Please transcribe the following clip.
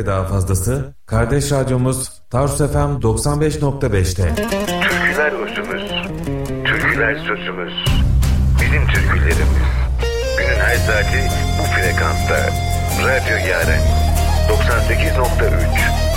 ve daha fazlası kardeş radyomuz Tarsus FM 95.5'te. Türküler özümüz, türküler sözümüz, bizim türkülerimiz. Günün her saati bu frekansta. Radyo Yaren 98.3.